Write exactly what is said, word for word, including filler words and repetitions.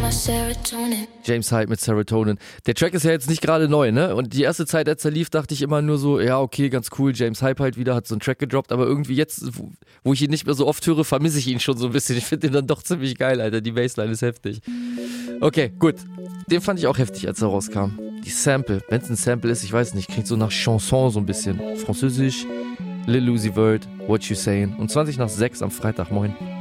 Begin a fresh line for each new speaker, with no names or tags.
James Hype mit Serotonin. Der Track ist ja jetzt nicht gerade neu, ne? Und die erste Zeit, als er lief, dachte ich immer nur so, ja, okay, ganz cool, James Hype halt wieder, hat so einen Track gedroppt, aber irgendwie jetzt, wo, wo ich ihn nicht mehr so oft höre, vermisse ich ihn schon so ein bisschen. Ich finde ihn dann doch ziemlich geil, Alter. Die Bassline ist heftig. Okay, gut. Den fand ich auch heftig, als er rauskam. Die Sample, wenn es ein Sample ist, ich weiß nicht, klingt so nach Chanson so ein bisschen. Französisch, Lil Uzi Vert, What You Sayin'. Und zwanzig nach sechs am Freitag, moin.